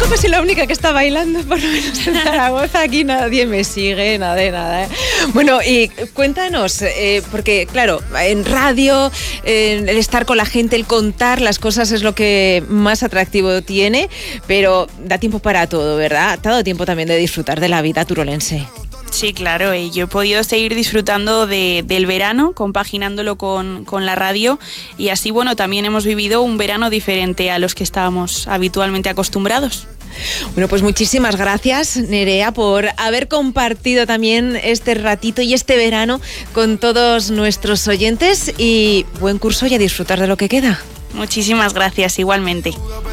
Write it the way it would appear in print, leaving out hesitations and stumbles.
Tampoco soy la única que está bailando, por lo menos en Zaragoza. Aquí nadie me sigue, nada de nada. Bueno, y cuéntanos, porque claro, en radio, el estar con la gente, el contar las cosas es lo que más atractivo tiene, pero da tiempo para todo, ¿verdad? Te ha dado tiempo también de disfrutar de la vida turolense. Sí, claro, y yo he podido seguir disfrutando del verano, compaginándolo con la radio, y así, bueno, también hemos vivido un verano diferente a los que estábamos habitualmente acostumbrados. Bueno, pues muchísimas gracias, Nerea, por haber compartido también este ratito y este verano con todos nuestros oyentes, y buen curso y a disfrutar de lo que queda. Muchísimas gracias, igualmente.